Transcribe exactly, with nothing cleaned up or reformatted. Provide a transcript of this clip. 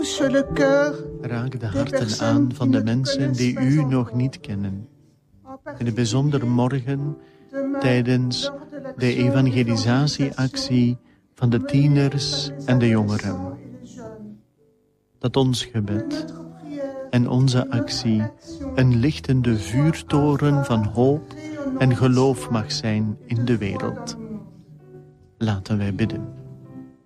touche le cœur. Raak de harten aan van de mensen die u nog niet kennen. In het bijzonder morgen tijdens de evangelisatieactie van de tieners en de jongeren. Dat ons gebed en onze actie een lichtende vuurtoren van hoop en geloof mag zijn in de wereld. Laten wij bidden.